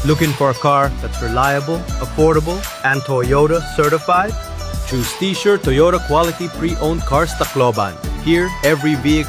Looking for a car that's reliable, affordable, and Toyota certified? Choose T-Shirt Toyota Quality Pre-Owned Cars Tacloban. Here, every vehicle